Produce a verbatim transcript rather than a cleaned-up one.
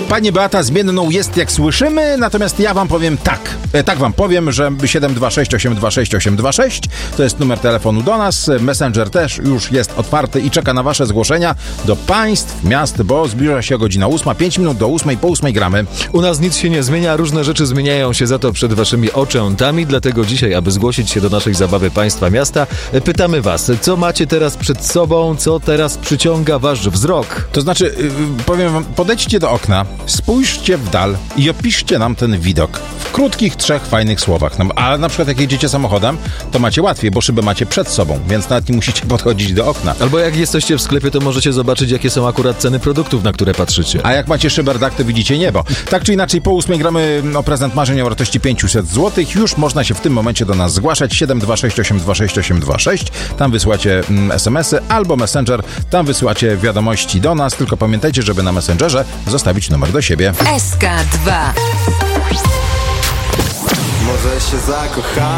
Pani Beata zmienną jest, jak słyszymy, natomiast ja wam powiem tak. E, tak wam powiem, że siedem dwa sześć osiem dwa sześć osiem dwa sześć to jest numer telefonu do nas. Messenger też już jest otwarty i czeka na wasze zgłoszenia do państw, miast, bo zbliża się godzina ósma, pięć minut do ósmej, po ósmej gramy. U nas nic się nie zmienia, różne rzeczy zmieniają się za to przed waszymi oczętami, dlatego dzisiaj, aby zgłosić się do naszej zabawy państwa, miasta, pytamy was, co macie teraz przed sobą, co teraz przyciąga wasz wzrok? To znaczy, yy, powiem wam, podejdźcie do okna, spójrzcie w dal i opiszcie nam ten widok w krótkich, trzech fajnych słowach. No, a na przykład jak jedziecie samochodem, to macie łatwiej, bo szybę macie przed sobą, więc nawet nie musicie podchodzić do okna. Albo jak jesteście w sklepie, to możecie zobaczyć, jakie są akurat ceny produktów, na które patrzycie. A jak macie szyberdach, to widzicie niebo. Tak czy inaczej, po ósmej gramy o prezent marzeń o wartości pięćset złotych. Już można się w tym momencie do nas zgłaszać. siedem dwa sześć osiem dwa sześć osiem dwa sześć. Tam wysyłacie mm, es em esy albo Messenger. Tam wysyłacie wiadomości do nas. Tylko pamiętajcie, żeby na Messengerze zostawić numer do siebie. S K dwa. Może się zakochałem.